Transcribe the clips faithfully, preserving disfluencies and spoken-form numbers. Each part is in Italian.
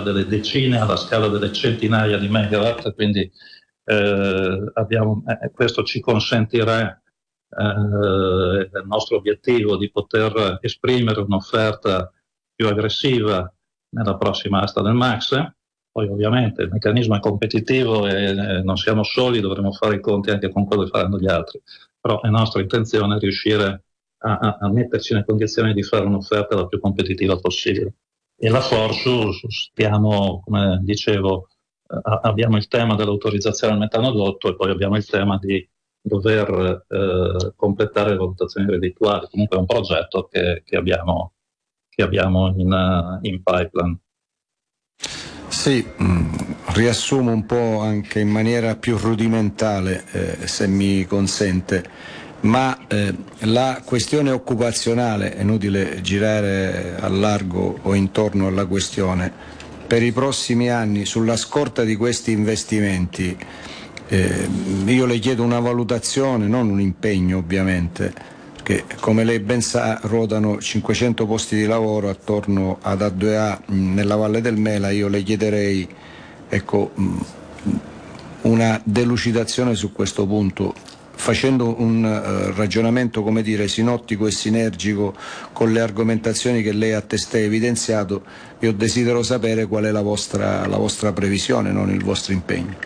delle decine, alla scala delle centinaia di megawatt, quindi eh, abbiamo, eh, questo ci consentirà, eh, il nostro obiettivo di poter esprimere un'offerta più aggressiva nella prossima asta del Max. Poi ovviamente il meccanismo è competitivo e eh, non siamo soli, dovremo fare i conti anche con quello che faranno gli altri, però è nostra intenzione riuscire a, a, a metterci nelle condizioni di fare un'offerta la più competitiva possibile. E la Forsus stiamo, come dicevo, eh, abbiamo il tema dell'autorizzazione al metanodotto e poi abbiamo il tema di dover eh, completare le valutazioni reddituali. Comunque è un progetto che, che abbiamo, che abbiamo in, uh, in pipeline. Sì, mh, riassumo un po' anche in maniera più rudimentale, eh, se mi consente, ma eh, la questione occupazionale, è inutile girare a largo o intorno alla questione, per i prossimi anni, sulla scorta di questi investimenti, eh, io le chiedo una valutazione, non un impegno ovviamente, che come lei ben sa ruotano cinquecento posti di lavoro attorno ad A due A nella Valle del Mela. Io le chiederei, ecco, una delucidazione su questo punto, facendo un uh, ragionamento, come dire, sinottico e sinergico con le argomentazioni che lei ha testé evidenziato. Io desidero sapere qual è la vostra, la vostra previsione, non il vostro impegno.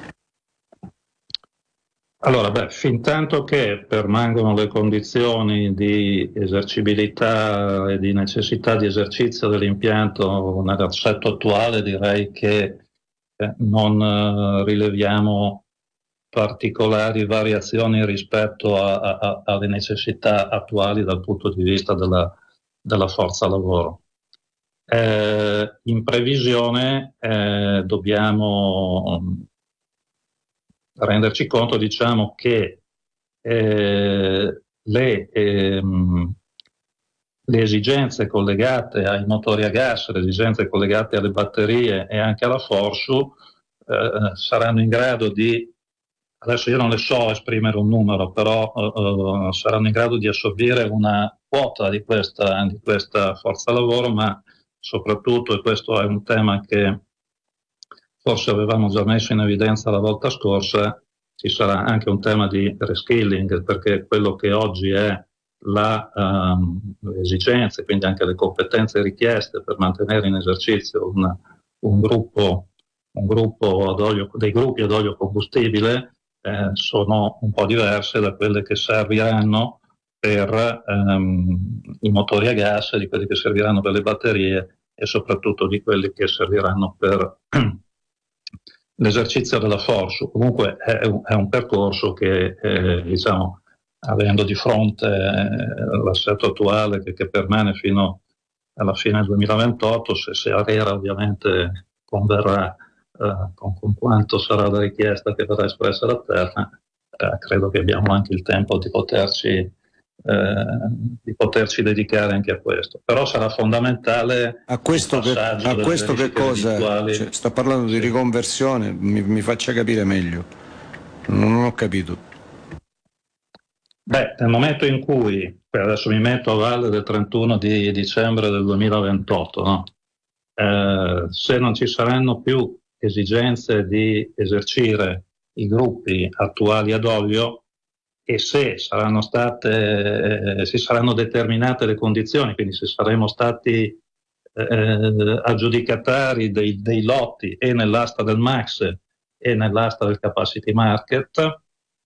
Allora, beh, fin tanto che permangono le condizioni di esercibilità e di necessità di esercizio dell'impianto nell'assetto attuale, direi che eh, non eh, rileviamo particolari variazioni rispetto a, a, alle necessità attuali dal punto di vista della, della forza lavoro. Eh, in previsione eh, dobbiamo renderci conto, diciamo, che eh, le, ehm, le esigenze collegate ai motori a gas, le esigenze collegate alle batterie e anche alla Forsu eh, saranno in grado di, adesso io non le so esprimere un numero, però eh, saranno in grado di assorbire una quota di questa, di questa forza lavoro, ma soprattutto, e questo è un tema che forse avevamo già messo in evidenza la volta scorsa, ci sarà anche un tema di reskilling, perché quello che oggi è la, um, le esigenze, quindi anche le competenze richieste per mantenere in esercizio un, un gruppo, un gruppo ad olio, dei gruppi ad olio combustibile, eh, sono un po' diverse da quelle che serviranno per um, i motori a gas, di quelli che serviranno per le batterie e soprattutto di quelli che serviranno per l'esercizio della Forsu. Comunque è un, è un percorso che, eh, diciamo, avendo di fronte eh, l'assetto attuale che, che permane fino alla fine del duemilaventotto, se, se ARERA ovviamente converrà eh, con, con quanto sarà la richiesta che verrà espressa da terra, eh, credo che abbiamo anche il tempo di poterci Eh, di poterci dedicare anche a questo, però sarà fondamentale a questo che, a questo che cosa cioè, sta parlando sì. Di riconversione, mi, mi faccia capire meglio, non, non ho capito. Beh, nel momento in cui, adesso mi metto a valle del trentuno di dicembre del duemilaventotto, no? eh, se non ci saranno più esigenze di esercire i gruppi attuali ad olio, e se saranno state, eh, si saranno determinate le condizioni, quindi se saremo stati eh, aggiudicatari dei, dei lotti e nell'asta del Max e nell'asta del Capacity Market,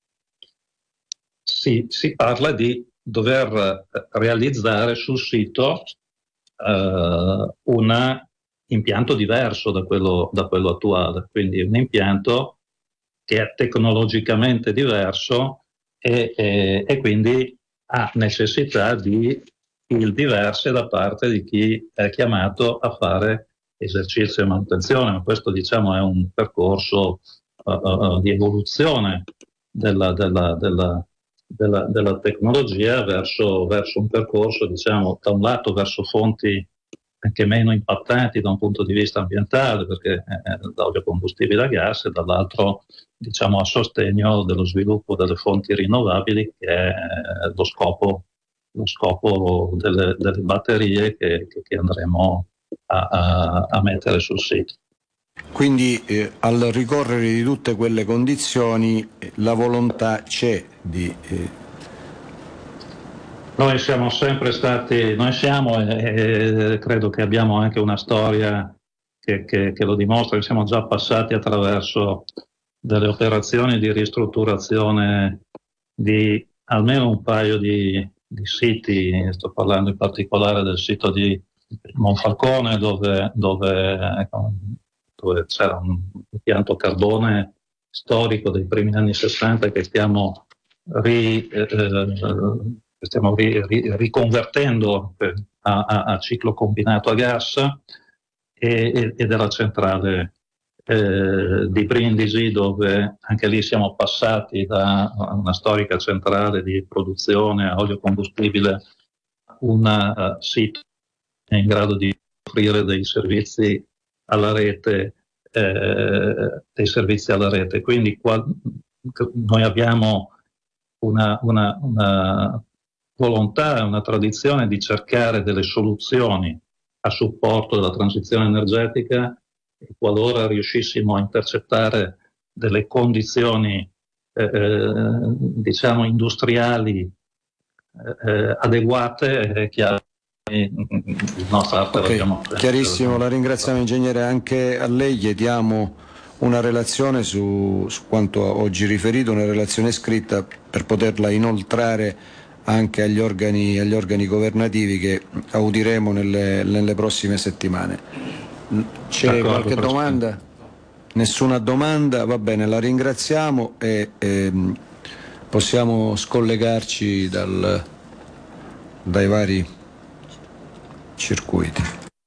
si, si parla di dover realizzare sul sito eh, un impianto diverso da quello, da quello attuale, quindi un impianto che è tecnologicamente diverso e, e, e quindi ha necessità di skill diverse da parte di chi è chiamato a fare esercizio e manutenzione, ma questo, diciamo, è un percorso uh, uh, di evoluzione della, della, della, della, della tecnologia verso, verso un percorso, diciamo, da un lato verso fonti anche meno impattanti da un punto di vista ambientale, perché è l'olio combustibile a gas, e dall'altro, diciamo, a sostegno dello sviluppo delle fonti rinnovabili, che è lo scopo, lo scopo delle, delle batterie che, che andremo a, a, a mettere sul sito. Quindi eh, al ricorrere di tutte quelle condizioni eh, la volontà c'è di... Eh... Noi siamo sempre stati, noi siamo e, e credo che abbiamo anche una storia che, che, che lo dimostra, che siamo già passati attraverso delle operazioni di ristrutturazione di almeno un paio di, di siti, sto parlando in particolare del sito di Monfalcone dove, dove, ecco, dove c'era un impianto carbone storico dei primi anni sessanta che stiamo, ri, eh, che stiamo ri, ri, riconvertendo a, a, a ciclo combinato a gas e, e della centrale eh, di Brindisi, dove anche lì siamo passati da una storica centrale di produzione a olio combustibile a un uh, sito in grado di offrire dei servizi alla rete, eh, dei servizi alla rete. Quindi qua, noi abbiamo una, una, una volontà, una tradizione di cercare delle soluzioni a supporto della transizione energetica e qualora riuscissimo a intercettare delle condizioni eh, diciamo industriali eh, adeguate, è chiaro. Okay, chiarissimo, la ringraziamo ingegnere, anche a lei chiediamo una relazione su, su quanto oggi riferito, una relazione scritta per poterla inoltrare anche agli organi, agli organi governativi che audiremo nelle, nelle prossime settimane. C'è D'accordo, qualche presidente. domanda? Nessuna domanda? Va bene, la ringraziamo e, e possiamo scollegarci dal, dai vari circuiti.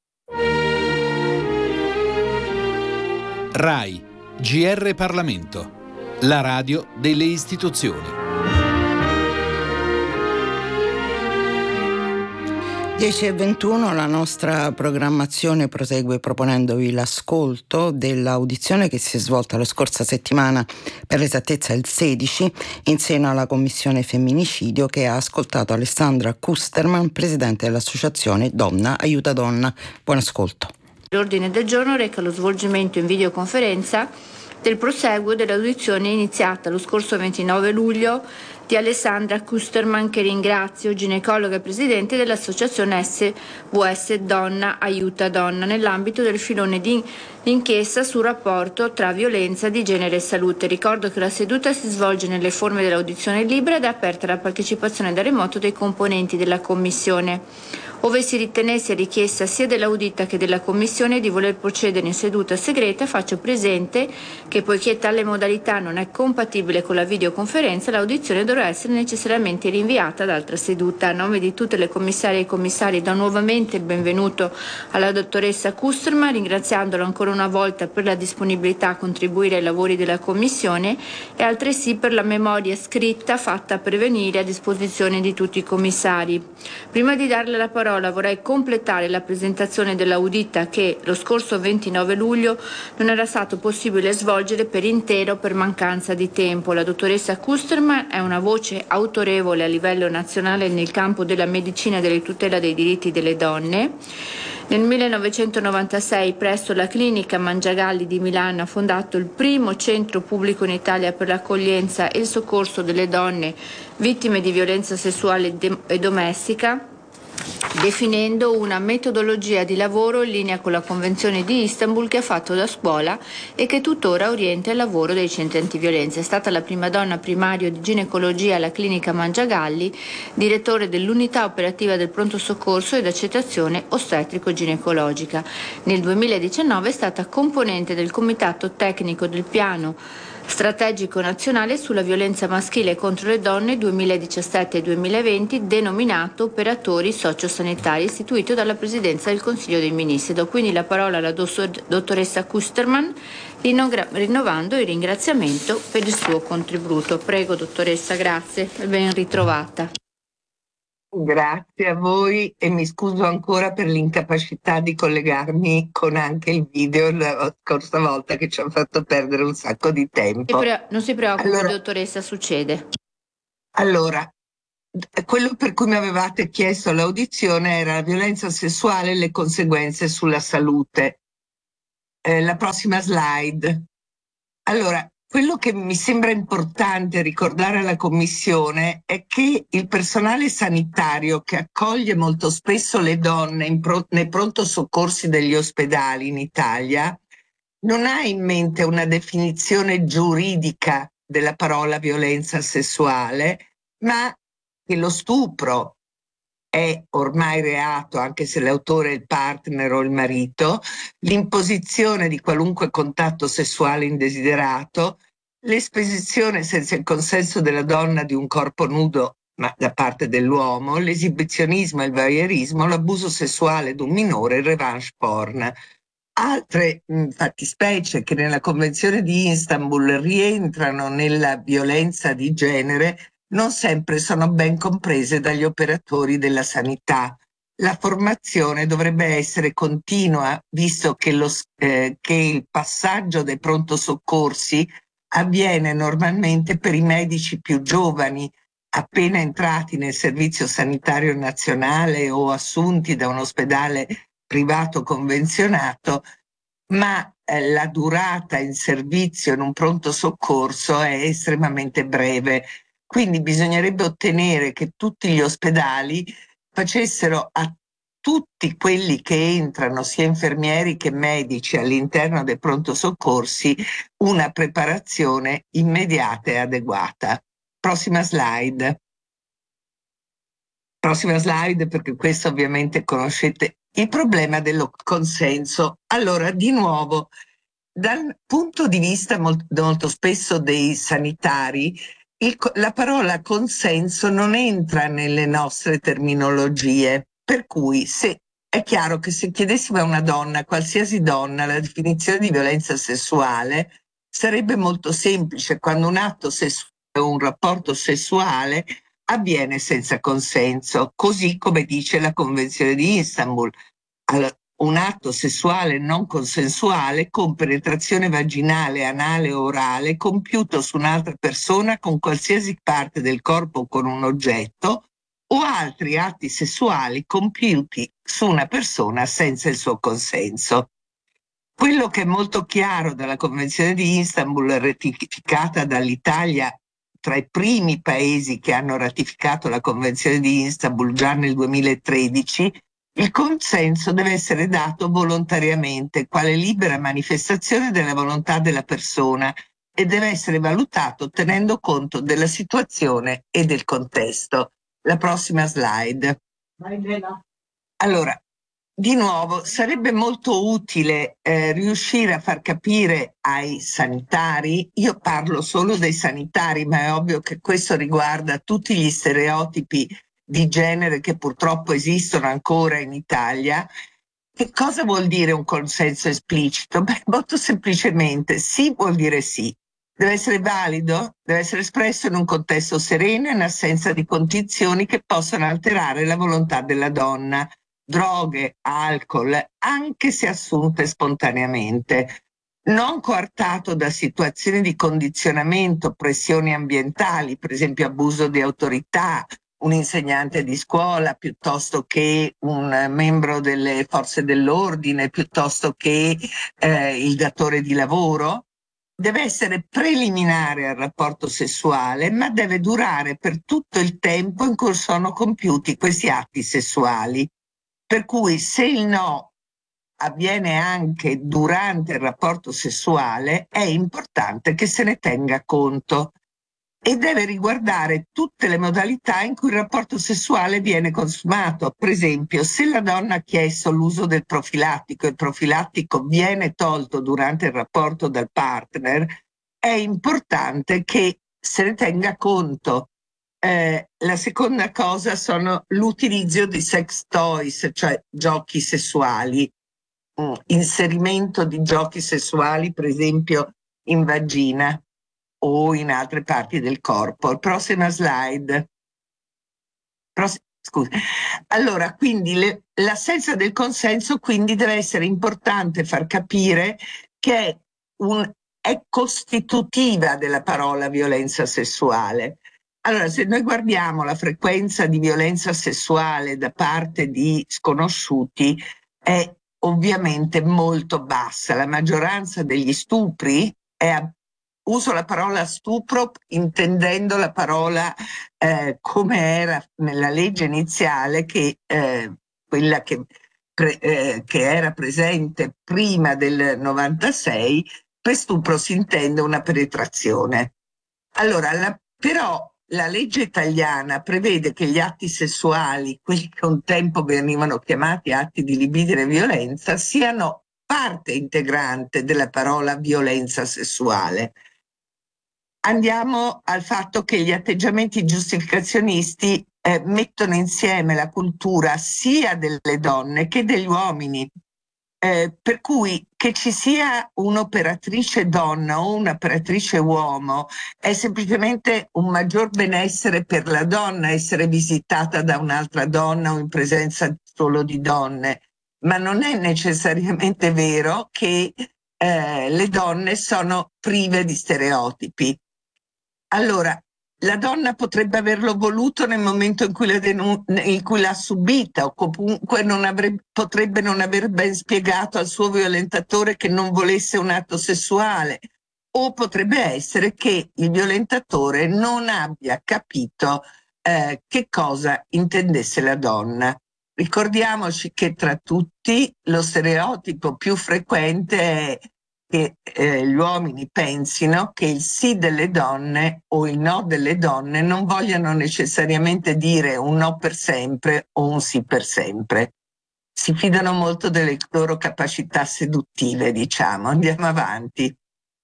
RAI, G R Parlamento, la radio delle istituzioni. dieci e ventuno, la nostra programmazione prosegue proponendovi l'ascolto dell'audizione che si è svolta la scorsa settimana, per l'esattezza il sedici, in seno alla Commissione Femminicidio, che ha ascoltato Alessandra Kusterman, presidente dell'associazione Donna Aiuta Donna. Buon ascolto. L'ordine del giorno reca lo svolgimento in videoconferenza del proseguo dell'audizione iniziata lo scorso ventinove luglio di Alessandra Kusterman, che ringrazio, ginecologa e presidente dell'associazione S V S Donna Aiuta Donna, nell'ambito del filone di inchiesta sul rapporto tra violenza di genere e salute. Ricordo che la seduta si svolge nelle forme dell'audizione libera ed è aperta alla partecipazione da remoto dei componenti della Commissione. Ove si ritenesse richiesta sia dell'audita che della Commissione di voler procedere in seduta segreta, faccio presente che, poiché tale modalità non è compatibile con la videoconferenza, l'audizione dovrà essere necessariamente rinviata ad altra seduta. A nome di tutte le commissarie e commissari do nuovamente il benvenuto alla dottoressa Kusterman, ringraziandola ancora una volta per la disponibilità a contribuire ai lavori della Commissione e altresì per la memoria scritta fatta a prevenire a disposizione di tutti i commissari. Prima di darle la parola vorrei completare la presentazione dell'audita che lo scorso ventinove luglio non era stato possibile svolgere per intero per mancanza di tempo. La dottoressa Kusterman è una voce autorevole a livello nazionale nel campo della medicina e della tutela dei diritti delle donne. Nel millenovecentonovantasei presso la clinica Mangiagalli di Milano ha fondato il primo centro pubblico in Italia per l'accoglienza e il soccorso delle donne vittime di violenza sessuale e domestica, definendo una metodologia di lavoro in linea con la Convenzione di Istanbul che ha fatto da scuola e che tuttora orienta il lavoro dei centri antiviolenza. È stata la prima donna primario di ginecologia alla clinica Mangiagalli, direttore dell'unità operativa del pronto soccorso ed accettazione ostetrico-ginecologica. Nel duemiladiciannove è stata componente del comitato tecnico del piano strategico nazionale sulla violenza maschile contro le donne duemiladiciassette duemilaventi, denominato Operatori Sociosanitari, istituito dalla Presidenza del Consiglio dei Ministri. Do quindi la parola alla dottoressa Kusterman, rinnovando il ringraziamento per il suo contributo. Prego dottoressa, grazie e ben ritrovata. Grazie a voi e mi scuso ancora per l'incapacità di collegarmi con anche il video la scorsa volta, che ci ha fatto perdere un sacco di tempo. Non si preoccupi, allora, dottoressa, succede. Allora, quello per cui mi avevate chiesto l'audizione era la violenza sessuale e le conseguenze sulla salute. eh, la prossima slide. Allora, quello che mi sembra importante ricordare alla Commissione è che il personale sanitario che accoglie molto spesso le donne in pro- nei pronto soccorsi degli ospedali in Italia non ha in mente una definizione giuridica della parola violenza sessuale, ma che lo stupro è ormai reato, anche se l'autore è il partner o il marito, l'imposizione di qualunque contatto sessuale indesiderato, l'esposizione senza il consenso della donna di un corpo nudo, ma da parte dell'uomo, l'esibizionismo e il voyeurismo, l'abuso sessuale di un minore, il revenge porn. Altre mh, fattispecie che nella Convenzione di Istanbul rientrano nella violenza di genere non sempre sono ben comprese dagli operatori della sanità. La formazione dovrebbe essere continua, visto che, lo, eh, che il passaggio dei pronto soccorsi avviene normalmente per i medici più giovani, appena entrati nel servizio sanitario nazionale o assunti da un ospedale privato convenzionato, ma eh, la durata in servizio in un pronto soccorso è estremamente breve. Quindi bisognerebbe ottenere che tutti gli ospedali facessero a tutti quelli che entrano, sia infermieri che medici, all'interno dei pronto soccorsi, una preparazione immediata e adeguata. Prossima slide. Prossima slide, perché questo ovviamente conoscete. Il problema del consenso. Allora, di nuovo, dal punto di vista molto, molto spesso dei sanitari, il, la parola consenso non entra nelle nostre terminologie, per cui se, è chiaro che se chiedessimo a una donna, qualsiasi donna, la definizione di violenza sessuale, sarebbe molto semplice. Quando un atto sessuale o un rapporto sessuale avviene senza consenso, così come dice la Convenzione di Istanbul. Allora, un atto sessuale non consensuale con penetrazione vaginale, anale o orale compiuto su un'altra persona con qualsiasi parte del corpo o con un oggetto, o altri atti sessuali compiuti su una persona senza il suo consenso. Quello che è molto chiaro dalla Convenzione di Istanbul, ratificata dall'Italia tra i primi paesi che hanno ratificato la Convenzione di Istanbul già nel duemilatredici, il consenso deve essere dato volontariamente, quale libera manifestazione della volontà della persona, e deve essere valutato tenendo conto della situazione e del contesto. La prossima slide. Allora, di nuovo, sarebbe molto utile eh, riuscire a far capire ai sanitari, io parlo solo dei sanitari, ma è ovvio che questo riguarda tutti gli stereotipi di genere che purtroppo esistono ancora in Italia. Che cosa vuol dire un consenso esplicito? Beh, molto semplicemente, sì vuol dire sì. Deve essere valido, deve essere espresso in un contesto sereno in assenza di condizioni che possano alterare la volontà della donna. Droghe, alcol, anche se assunte spontaneamente, non coartato da situazioni di condizionamento, pressioni ambientali, per esempio abuso di autorità, un insegnante di scuola piuttosto che un membro delle forze dell'ordine, piuttosto che eh, il datore di lavoro. Deve essere preliminare al rapporto sessuale, ma deve durare per tutto il tempo in cui sono compiuti questi atti sessuali. Per cui se il no avviene anche durante il rapporto sessuale, è importante che se ne tenga conto e deve riguardare tutte le modalità in cui il rapporto sessuale viene consumato. Per esempio, se la donna ha chiesto l'uso del profilattico e il profilattico viene tolto durante il rapporto dal partner, è importante che se ne tenga conto. Eh, la seconda cosa sono l'utilizzo di sex toys, cioè giochi sessuali, mm, inserimento di giochi sessuali, per esempio in vagina o in altre parti del corpo. Prossima slide. Pross- scusa. Allora, quindi le, l'assenza del consenso quindi deve essere importante far capire che è, un, è costitutiva della parola violenza sessuale. Allora, se noi guardiamo la frequenza di violenza sessuale da parte di sconosciuti, è ovviamente molto bassa. La maggioranza degli stupri è a uso la parola stupro intendendo la parola eh, come era nella legge iniziale, che eh, quella che, pre, eh, che era presente prima del novantasei. Per stupro si intende una penetrazione. Allora, la, però la legge italiana prevede che gli atti sessuali, quelli che un tempo venivano chiamati atti di libido e violenza, siano parte integrante della parola violenza sessuale. Andiamo al fatto che gli atteggiamenti giustificazionisti eh, mettono insieme la cultura sia delle donne che degli uomini, eh, per cui che ci sia un'operatrice donna o un'operatrice uomo è semplicemente un maggior benessere per la donna essere visitata da un'altra donna o in presenza solo di donne, ma non è necessariamente vero che eh, le donne sono prive di stereotipi. Allora, la donna potrebbe averlo voluto nel momento in cui, la denu- in cui l'ha subita, o comunque non avrebbe, potrebbe non aver ben spiegato al suo violentatore che non volesse un atto sessuale, o potrebbe essere che il violentatore non abbia capito eh, che cosa intendesse la donna. Ricordiamoci che tra tutti lo stereotipo più frequente è che eh, gli uomini pensino che il sì delle donne o il no delle donne non vogliano necessariamente dire un no per sempre o un sì per sempre. Si fidano molto delle loro capacità seduttive, diciamo. Andiamo avanti.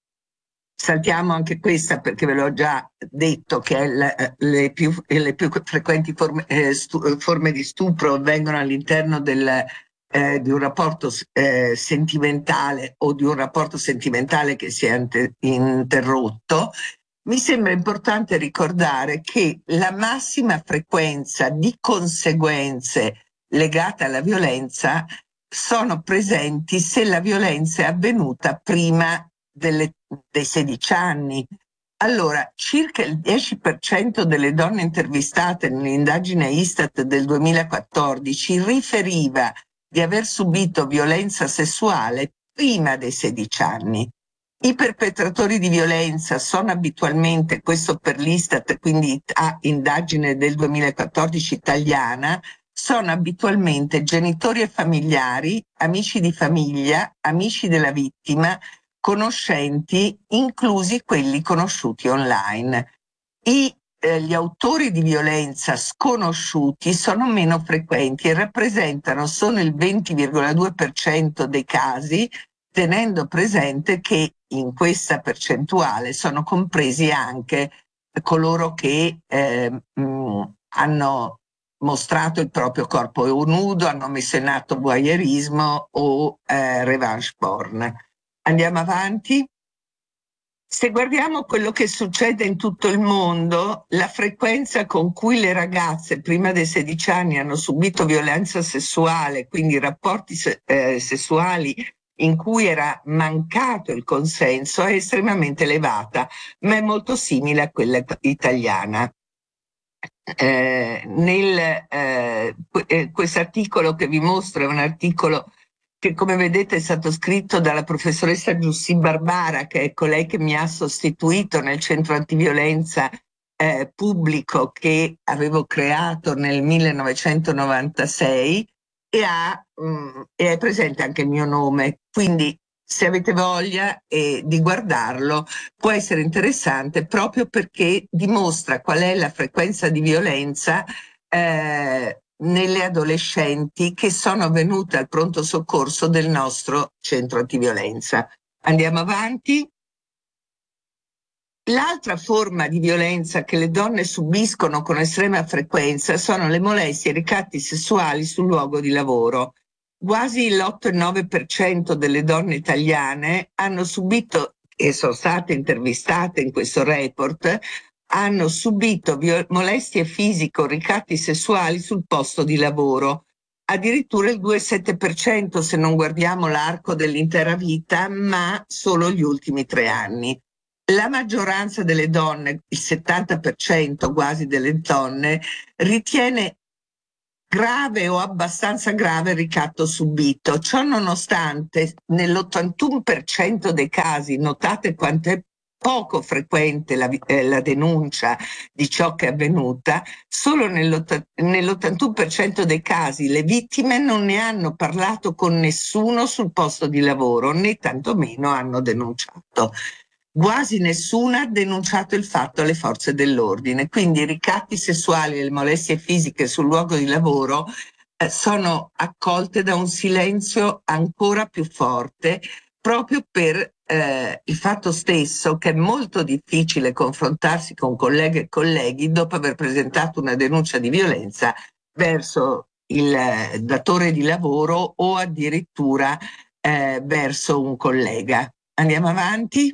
Saltiamo anche questa perché ve l'ho già detto che è la, le, più, le più frequenti forme, eh, stu, forme di stupro avvengono all'interno del Eh, di un rapporto eh, sentimentale o di un rapporto sentimentale che si è ante- interrotto. Mi sembra importante ricordare che la massima frequenza di conseguenze legate alla violenza sono presenti se la violenza è avvenuta prima delle, dei sedici anni. Allora, circa il dieci per cento delle donne intervistate nell'indagine Istat del duemilaquattordici riferiva di aver subito violenza sessuale prima dei sedici anni. I perpetratori di violenza sono abitualmente, questo per l'Istat, quindi a indagine del duemilaquattordici italiana, sono abitualmente genitori e familiari, amici di famiglia, amici della vittima, conoscenti, inclusi quelli conosciuti online. I Eh, gli autori di violenza sconosciuti sono meno frequenti e rappresentano solo il venti virgola due per cento dei casi, tenendo presente che in questa percentuale sono compresi anche coloro che eh, mh, hanno mostrato il proprio corpo nudo, hanno messo in atto voyeurismo o eh, revenge porn. Andiamo avanti. Se guardiamo quello che succede in tutto il mondo, la frequenza con cui le ragazze prima dei sedici anni hanno subito violenza sessuale, quindi rapporti eh, sessuali in cui era mancato il consenso, è estremamente elevata, ma è molto simile a quella italiana. Eh, nel, eh, questo articolo che vi mostro è un articolo che, come vedete, è stato scritto dalla professoressa Giussi Barbara, che è colei che mi ha sostituito nel centro antiviolenza eh, pubblico che avevo creato nel millenovecentonovantasei, e, ha, mh, e è presente anche il mio nome. Quindi, se avete voglia eh, di guardarlo, può essere interessante proprio perché dimostra qual è la frequenza di violenza eh, nelle adolescenti che sono venute al pronto soccorso del nostro centro antiviolenza. Andiamo avanti. L'altra forma di violenza che le donne subiscono con estrema frequenza sono le molestie e i ricatti sessuali sul luogo di lavoro. Quasi l'otto virgola nove per cento delle donne italiane hanno subito, e sono state intervistate in questo report, hanno subito viol- molestie fisiche o ricatti sessuali sul posto di lavoro. Addirittura il due virgola sette per cento se non guardiamo l'arco dell'intera vita, ma solo gli ultimi tre anni. La maggioranza delle donne, il settanta per cento quasi delle donne, ritiene grave o abbastanza grave il ricatto subito. Ciò nonostante, nell'ottantuno per cento dei casi, notate quanto è poco frequente la, eh, la denuncia di ciò che è avvenuta, solo nell'ottantuno per cento dei casi le vittime non ne hanno parlato con nessuno sul posto di lavoro, né tantomeno hanno denunciato. Quasi nessuna ha denunciato il fatto alle forze dell'ordine, quindi i ricatti sessuali e le molestie fisiche sul luogo di lavoro eh, sono accolte da un silenzio ancora più forte, proprio per eh, il fatto stesso che è molto difficile confrontarsi con colleghe e colleghi dopo aver presentato una denuncia di violenza verso il eh, datore di lavoro o addirittura eh, verso un collega. Andiamo avanti.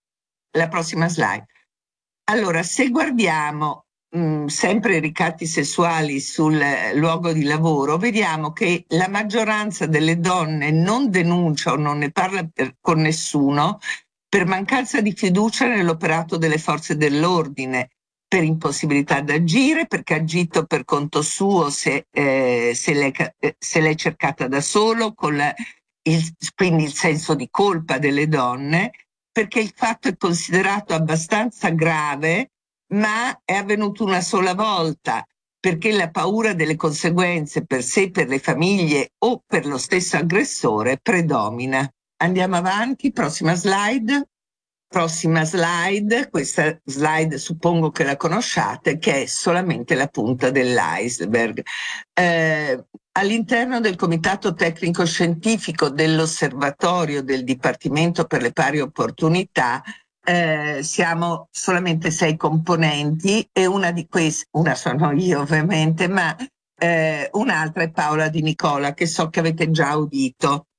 La prossima slide. Allora, se guardiamo mh, sempre i ricatti sessuali sul eh, luogo di lavoro, vediamo che la maggioranza delle donne non denuncia o non ne parla per, con nessuno per mancanza di fiducia nell'operato delle forze dell'ordine, per impossibilità di agire, perché ha agito per conto suo se, eh, se, l'è, se l'è cercata da solo, con la, il, quindi il senso di colpa delle donne, perché il fatto è considerato abbastanza grave, ma è avvenuto una sola volta, perché la paura delle conseguenze per sé, per le famiglie o per lo stesso aggressore predomina. Andiamo avanti, prossima slide. Prossima slide, questa slide suppongo che la conosciate, che è solamente la punta dell'iceberg. Eh, all'interno del Comitato Tecnico Scientifico dell'Osservatorio del Dipartimento per le Pari Opportunità eh, siamo solamente sei componenti e una di queste, una sono io ovviamente, ma eh, un'altra è Paola Di Nicola, che so che avete già udito.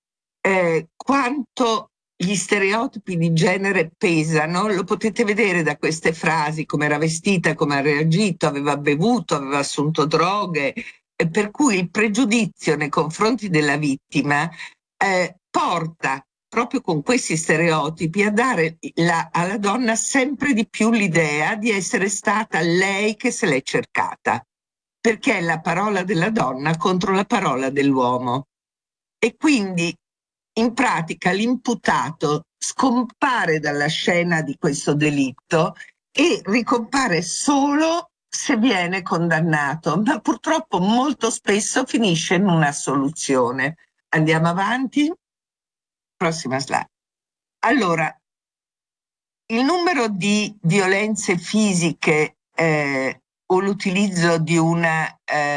Eh, quanto gli stereotipi di genere pesano, lo potete vedere da queste frasi: come era vestita, come ha reagito, aveva bevuto, aveva assunto droghe, e per cui il pregiudizio nei confronti della vittima eh, porta proprio con questi stereotipi a dare la, alla donna sempre di più l'idea di essere stata lei che se l'è cercata, perché è la parola della donna contro la parola dell'uomo. E quindi in pratica l'imputato scompare dalla scena di questo delitto e ricompare solo se viene condannato, ma purtroppo molto spesso finisce in un'assoluzione. Andiamo avanti. Prossima slide. Allora, il numero di violenze fisiche eh, o l'utilizzo di una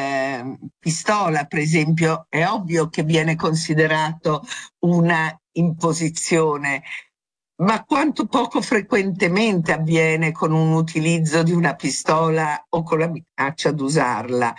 eh, pistola, per esempio, è ovvio che viene considerato una imposizione, ma quanto poco frequentemente avviene con un utilizzo di una pistola o con la minaccia di usarla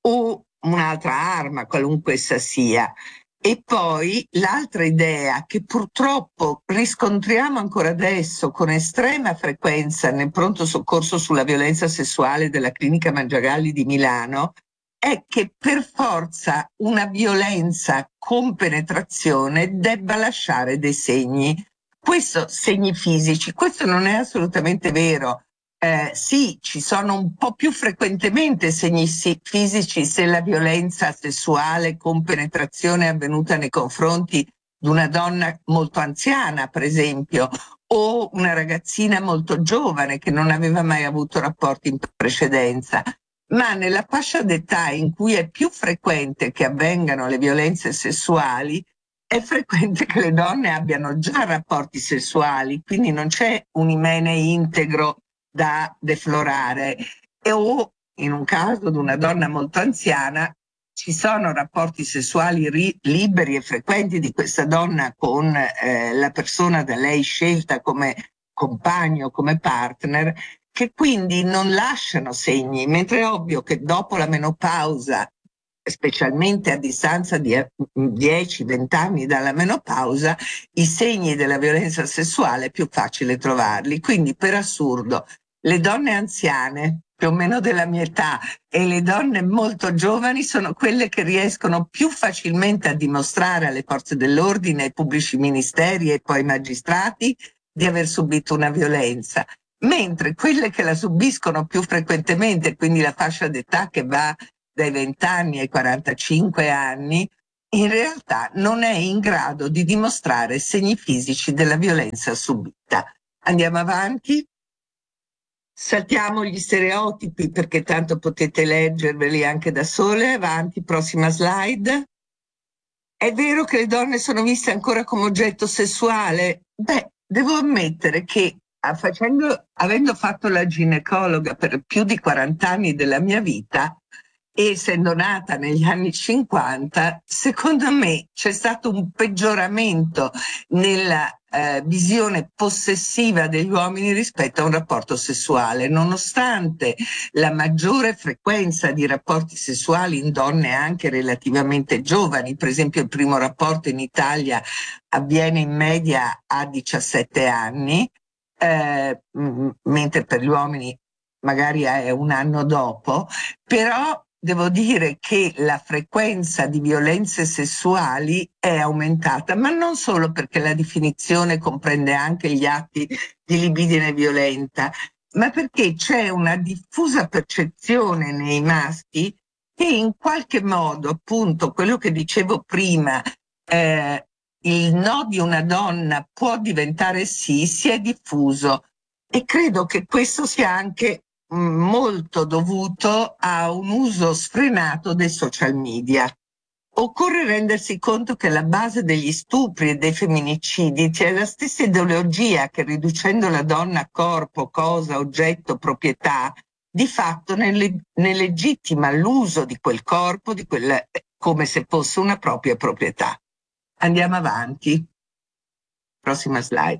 o un'altra arma, qualunque essa sia. E poi l'altra idea che purtroppo riscontriamo ancora adesso con estrema frequenza nel pronto soccorso sulla violenza sessuale della clinica Mangiagalli di Milano è che per forza una violenza con penetrazione debba lasciare dei segni. Questo, segni fisici, questo non è assolutamente vero. Eh, sì, ci sono un po' più frequentemente segni fisici se la violenza sessuale con penetrazione è avvenuta nei confronti di una donna molto anziana, per esempio, o una ragazzina molto giovane che non aveva mai avuto rapporti in precedenza. Ma nella fascia d'età in cui è più frequente che avvengano le violenze sessuali, è frequente che le donne abbiano già rapporti sessuali, quindi non c'è un imene integro da deflorare, e o in un caso di una donna molto anziana ci sono rapporti sessuali ri- liberi e frequenti di questa donna con eh, la persona da lei scelta come compagno, come partner, che quindi non lasciano segni, mentre è ovvio che dopo la menopausa, specialmente a distanza di dieci venti anni dalla menopausa, i segni della violenza sessuale è più facile trovarli. Quindi per assurdo le donne anziane, più o meno della mia età, e le donne molto giovani sono quelle che riescono più facilmente a dimostrare alle forze dell'ordine, ai pubblici ministeri e poi ai magistrati di aver subito una violenza, mentre quelle che la subiscono più frequentemente, quindi la fascia d'età che va dai venti anni ai quarantacinque anni, in realtà non è in grado di dimostrare segni fisici della violenza subita. Andiamo avanti. Saltiamo gli stereotipi perché tanto potete leggerveli anche da sole. Avanti, prossima slide. È vero che le donne sono viste ancora come oggetto sessuale? Beh, devo ammettere che facendo, avendo fatto la ginecologa per più di quaranta anni della mia vita, e essendo nata negli anni cinquanta, secondo me c'è stato un peggioramento nella eh, visione possessiva degli uomini rispetto a un rapporto sessuale, nonostante la maggiore frequenza di rapporti sessuali in donne anche relativamente giovani. Per esempio il primo rapporto in Italia avviene in media a diciassette anni, eh, m- mentre per gli uomini magari è un anno dopo, però devo dire che la frequenza di violenze sessuali è aumentata, ma non solo perché la definizione comprende anche gli atti di libidine violenta, ma perché c'è una diffusa percezione nei maschi che in qualche modo, appunto, quello che dicevo prima, eh, il no di una donna può diventare sì, si è diffuso. E credo che questo sia anche molto dovuto a un uso sfrenato dei social media. Occorre rendersi conto che alla base degli stupri e dei femminicidi c'è la stessa ideologia che, riducendo la donna a corpo, cosa, oggetto, proprietà, di fatto ne, ne legittima l'uso di quel corpo di quella, come se fosse una propria proprietà. Andiamo avanti. Prossima slide.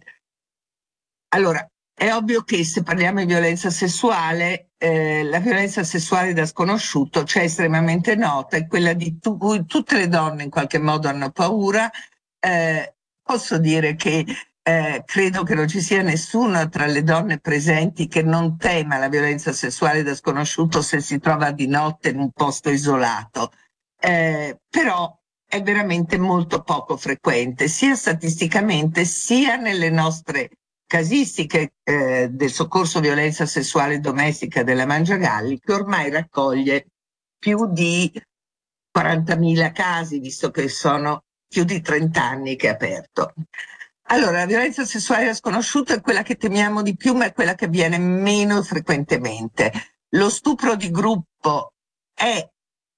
Allora, è ovvio che se parliamo di violenza sessuale, eh, la violenza sessuale da sconosciuto c'è estremamente nota, è quella di tu- cui tutte le donne in qualche modo hanno paura. Eh, posso dire che eh, credo che non ci sia nessuno tra le donne presenti che non tema la violenza sessuale da sconosciuto se si trova di notte in un posto isolato. Eh, però è veramente molto poco frequente, sia statisticamente sia nelle nostre casistiche eh, del soccorso violenza sessuale domestica della Mangiagalli, che ormai raccoglie più di quarantamila casi, visto che sono più di trenta anni che è aperto. Allora, la violenza sessuale da sconosciuto è quella che temiamo di più, ma è quella che avviene meno frequentemente. Lo stupro di gruppo è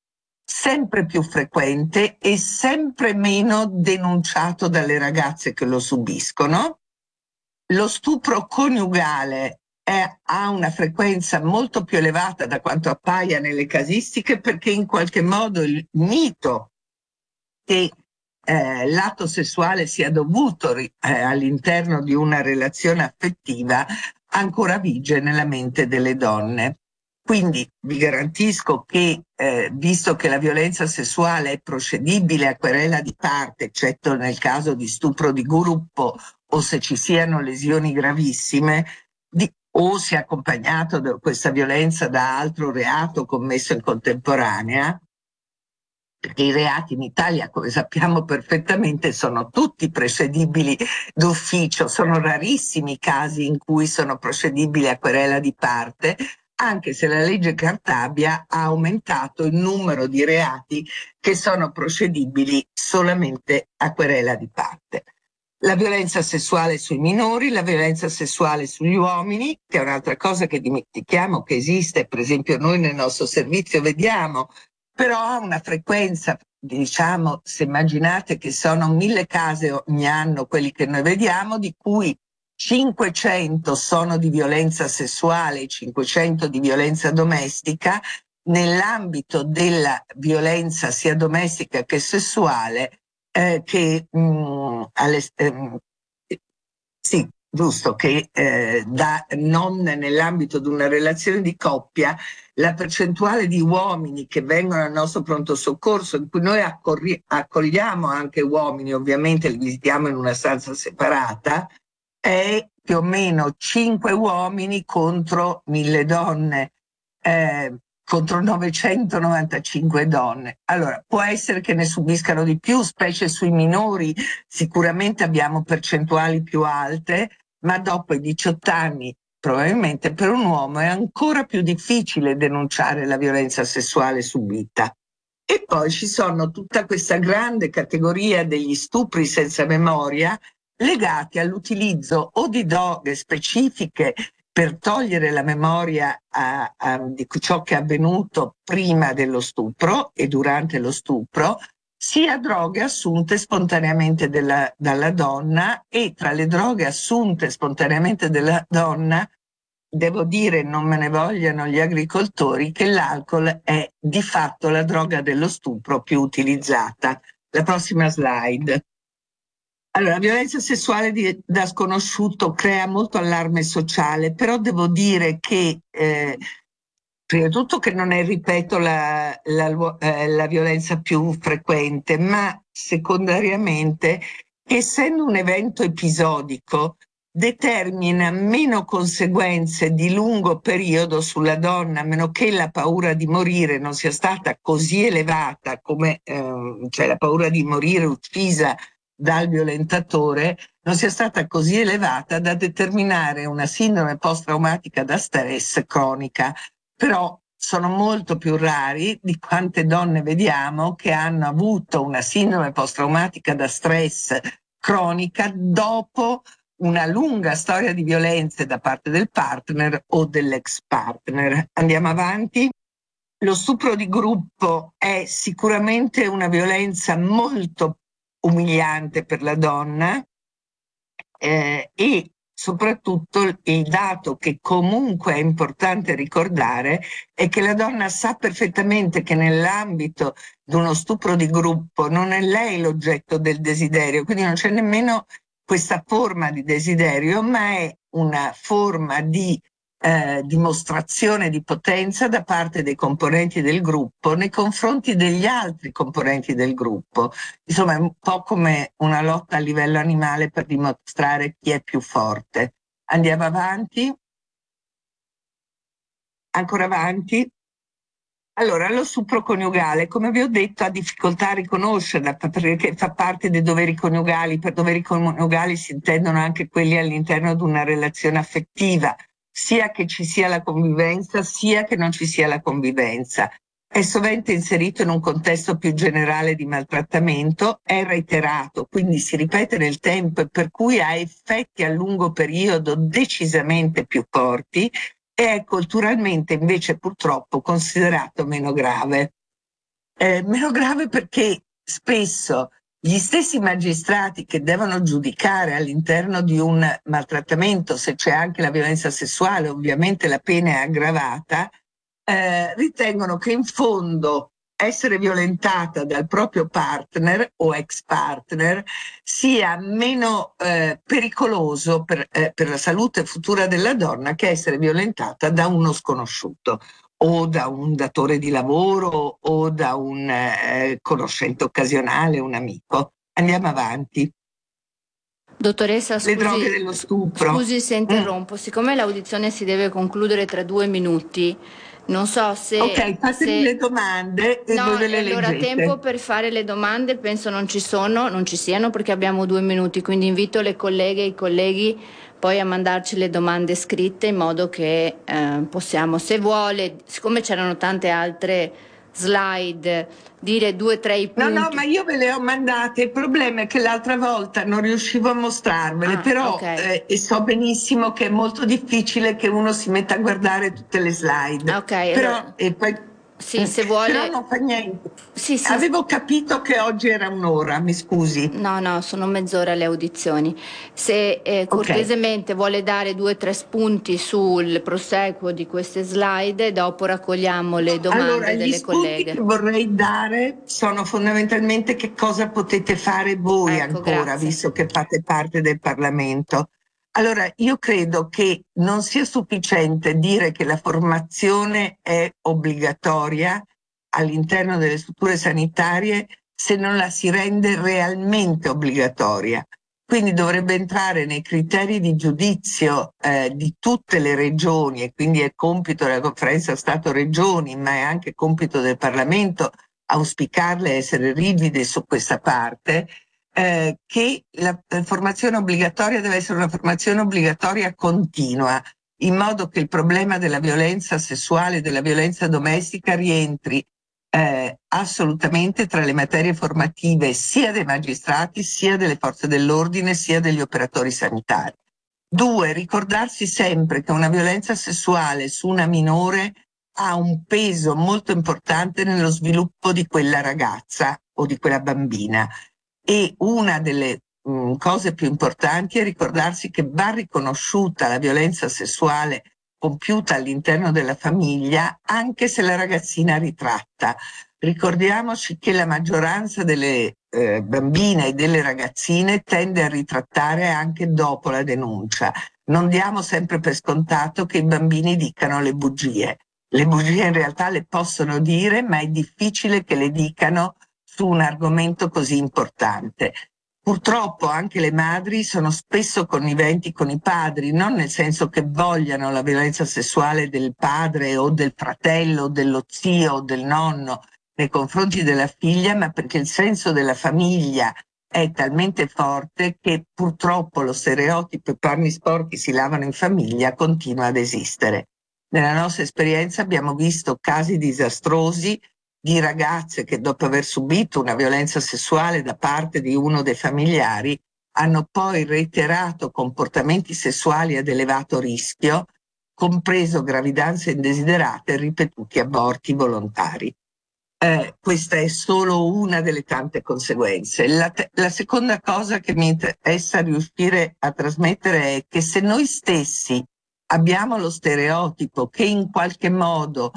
sempre più frequente e sempre meno denunciato dalle ragazze che lo subiscono. Lo stupro coniugale è, ha una frequenza molto più elevata da quanto appaia nelle casistiche, perché in qualche modo il mito che eh, l'atto sessuale sia dovuto eh, all'interno di una relazione affettiva ancora vige nella mente delle donne. Quindi vi garantisco che, eh, visto che la violenza sessuale è procedibile a querela di parte, eccetto nel caso di stupro di gruppo o se ci siano lesioni gravissime, di, o sia accompagnato da questa violenza da altro reato commesso in contemporanea, perché i reati in Italia, come sappiamo perfettamente, sono tutti procedibili d'ufficio, sono rarissimi i casi in cui sono procedibili a querela di parte, anche se la legge Cartabia ha aumentato il numero di reati che sono procedibili solamente a querela di parte. La violenza sessuale sui minori, la violenza sessuale sugli uomini, che è un'altra cosa che dimentichiamo che esiste, per esempio noi nel nostro servizio vediamo, però ha una frequenza, diciamo, se immaginate che sono mille casi ogni anno quelli che noi vediamo, di cui cinquecento sono di violenza sessuale e cinquecento di violenza domestica. Nell'ambito della violenza sia domestica che sessuale, eh, che mh, alle, ehm, sì, giusto, che eh, da, non nell'ambito di una relazione di coppia, la percentuale di uomini che vengono al nostro pronto soccorso, in cui noi accorri- accogliamo anche uomini, ovviamente li visitiamo in una stanza separata, è più o meno cinque uomini contro mille donne, eh, contro novecentonovantacinque donne. Allora, può essere che ne subiscano di più, specie sui minori, sicuramente abbiamo percentuali più alte, ma dopo i diciotto anni probabilmente per un uomo è ancora più difficile denunciare la violenza sessuale subita. E poi ci sono tutta questa grande categoria degli stupri senza memoria legati all'utilizzo o di droghe specifiche per togliere la memoria a, a, di ciò che è avvenuto prima dello stupro e durante lo stupro, sia droghe assunte spontaneamente della, dalla donna, e tra le droghe assunte spontaneamente dalla donna devo dire, non me ne vogliano gli agricoltori, che l'alcol è di fatto la droga dello stupro più utilizzata. La prossima slide. Allora, la violenza sessuale di, da sconosciuto crea molto allarme sociale, però devo dire che eh, prima di tutto che non è, ripeto, la, la, eh, la violenza più frequente, ma secondariamente, essendo un evento episodico, determina meno conseguenze di lungo periodo sulla donna, a meno che la paura di morire non sia stata così elevata come, eh, cioè la paura di morire uccisa dal violentatore non sia stata così elevata da determinare una sindrome post-traumatica da stress cronica. Però sono molto più rari di quante donne vediamo che hanno avuto una sindrome post-traumatica da stress cronica dopo una lunga storia di violenze da parte del partner o dell'ex partner. Andiamo avanti. Lo stupro di gruppo è sicuramente una violenza molto umiliante per la donna, eh, e soprattutto il dato che comunque è importante ricordare è che la donna sa perfettamente che nell'ambito di uno stupro di gruppo non è lei l'oggetto del desiderio, quindi non c'è nemmeno questa forma di desiderio, ma è una forma di eh, dimostrazione di potenza da parte dei componenti del gruppo nei confronti degli altri componenti del gruppo. Insomma, è un po' come una lotta a livello animale per dimostrare chi è più forte. Andiamo avanti. Ancora avanti. Allora, lo stupro coniugale, come vi ho detto, ha difficoltà a riconoscerla perché fa parte dei doveri coniugali. Per doveri coniugali si intendono anche quelli all'interno di una relazione affettiva, sia che ci sia la convivenza, sia che non ci sia la convivenza. È sovente inserito in un contesto più generale di maltrattamento, è reiterato, quindi si ripete nel tempo e per cui ha effetti a lungo periodo decisamente più forti, e è culturalmente invece purtroppo considerato meno grave. Eh, meno grave perché spesso gli stessi magistrati che devono giudicare all'interno di un maltrattamento, se c'è anche la violenza sessuale, ovviamente la pena è aggravata, eh, ritengono che in fondo essere violentata dal proprio partner o ex partner sia meno eh, pericoloso per, eh, per la salute futura della donna che essere violentata da uno sconosciuto o da un datore di lavoro o da un eh, conoscente occasionale, un amico. Andiamo avanti. Dottoressa, scusi, le droghe dello stupro. Scusi se interrompo, mm. siccome l'audizione si deve concludere tra due minuti, non so se... Ok, fatemi se... le domande e no, voi ve le allora leggete. tempo per fare le domande penso non ci sono, non ci siano perché abbiamo due minuti, quindi invito le colleghe e i colleghi poi a mandarci le domande scritte in modo che eh, possiamo, se vuole, siccome c'erano tante altre slide, dire due o tre i punti. No, no, ma io ve le ho mandate, il problema è che l'altra volta non riuscivo a mostrarvele, ah, però okay. eh, e so benissimo che è molto difficile che uno si metta a guardare tutte le slide. Ok, però allora... e poi Sì, se vuole... Però non fa niente. Sì, sì. Avevo capito che oggi era un'ora, mi scusi. No, no, sono mezz'ora le audizioni. Se eh, cortesemente okay. vuole dare due o tre spunti sul proseguo di queste slide e dopo raccogliamo le domande allora, delle gli spunti colleghe. Che vorrei dare sono fondamentalmente che cosa potete fare voi ecco, ancora, grazie. visto che fate parte del Parlamento. Allora, io credo che non sia sufficiente dire che la formazione è obbligatoria all'interno delle strutture sanitarie se non la si rende realmente obbligatoria. Quindi dovrebbe entrare nei criteri di giudizio eh, di tutte le regioni, e quindi è compito della Conferenza Stato-Regioni, ma è anche compito del Parlamento auspicarle, essere rigide su questa parte, Eh, che la, la formazione obbligatoria deve essere una formazione obbligatoria continua, in modo che il problema della violenza sessuale, della violenza domestica rientri eh, assolutamente tra le materie formative sia dei magistrati, sia delle forze dell'ordine, sia degli operatori sanitari. Due, ricordarsi sempre che una violenza sessuale su una minore ha un peso molto importante nello sviluppo di quella ragazza o di quella bambina, e una delle mh, cose più importanti è ricordarsi che va riconosciuta la violenza sessuale compiuta all'interno della famiglia anche se la ragazzina ritratta. Ricordiamoci che la maggioranza delle eh, bambine e delle ragazzine tende a ritrattare anche dopo la denuncia. Non diamo sempre per scontato che i bambini dicano le bugie. Le bugie in realtà le possono dire, ma è difficile che le dicano su un argomento così importante. Purtroppo anche le madri sono spesso conniventi con i padri, non nel senso che vogliano la violenza sessuale del padre o del fratello, o dello zio o del nonno nei confronti della figlia, ma perché il senso della famiglia è talmente forte che purtroppo lo stereotipo "i panni sporchi si lavano in famiglia" continua ad esistere. Nella nostra esperienza abbiamo visto casi disastrosi di ragazze che dopo aver subito una violenza sessuale da parte di uno dei familiari hanno poi reiterato comportamenti sessuali ad elevato rischio, compreso gravidanze indesiderate e ripetuti aborti volontari. Eh, questa è solo una delle tante conseguenze. La, te- la seconda cosa che mi interessa riuscire a trasmettere è che se noi stessi abbiamo lo stereotipo che in qualche modo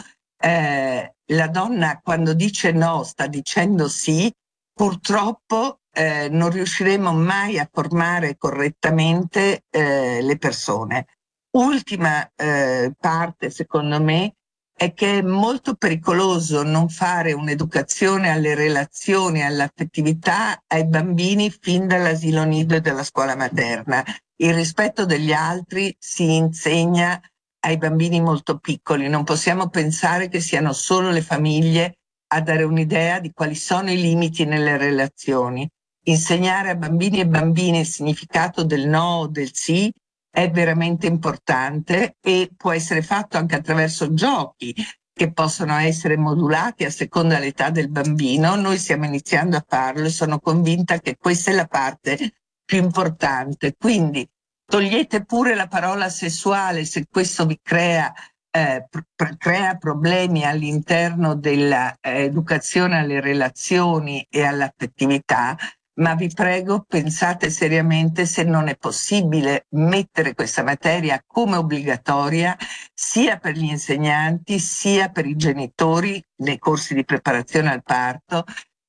eh, la donna quando dice no sta dicendo sì, purtroppo eh, non riusciremo mai a formare correttamente eh, le persone. Ultima eh, parte, secondo me, è che è molto pericoloso non fare un'educazione alle relazioni, all'affettività ai bambini fin dall'asilo nido e dalla scuola materna. Il rispetto degli altri si insegna ai bambini molto piccoli. Non possiamo pensare che siano solo le famiglie a dare un'idea di quali sono i limiti nelle relazioni. Insegnare a bambini e bambine il significato del no o del sì è veramente importante e può essere fatto anche attraverso giochi che possono essere modulati a seconda dell'età del bambino. Noi stiamo iniziando a farlo e sono convinta che questa è la parte più importante. Quindi togliete pure la parola sessuale se questo vi crea, eh, pr- crea problemi all'interno dell'educazione alle relazioni e all'affettività, ma vi prego pensate seriamente se non è possibile mettere questa materia come obbligatoria sia per gli insegnanti sia per i genitori nei corsi di preparazione al parto,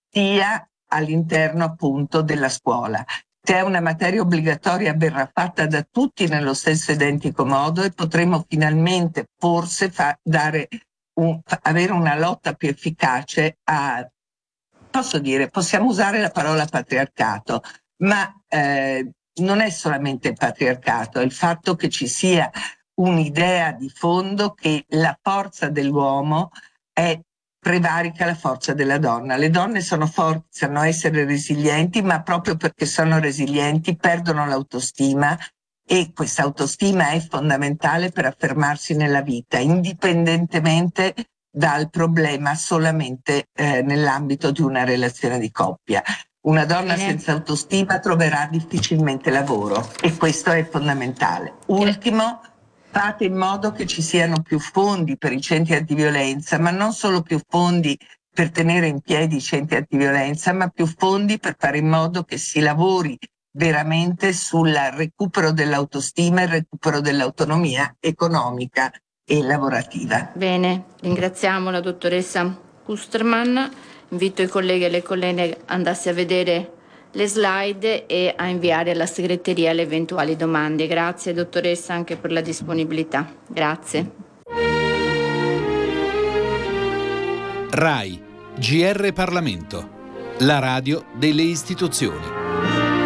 sia all'interno appunto della scuola. Se è una materia obbligatoria verrà fatta da tutti nello stesso identico modo e potremo finalmente forse fa- dare un, avere una lotta più efficace a, posso dire, possiamo usare la parola patriarcato, ma eh, non è solamente il patriarcato, è il fatto che ci sia un'idea di fondo che la forza dell'uomo è prevarica la forza della donna. Le donne sono forti, sanno essere resilienti, ma proprio perché sono resilienti perdono l'autostima e questa autostima è fondamentale per affermarsi nella vita, indipendentemente dal problema solamente eh, nell'ambito di una relazione di coppia. Una donna Bene. senza autostima troverà difficilmente lavoro e questo è fondamentale. Ultimo, fate in modo che ci siano più fondi per i centri antiviolenza, ma non solo più fondi per tenere in piedi i centri antiviolenza, ma più fondi per fare in modo che si lavori veramente sul recupero dell'autostima e il recupero dell'autonomia economica e lavorativa. Bene, ringraziamo la dottoressa Kusterman. Invito i colleghi e le colleghe a andarsi a vedere le slide e a inviare alla segreteria le eventuali domande. Grazie dottoressa anche per la disponibilità. Grazie. RAI, G R Parlamento, la radio delle istituzioni.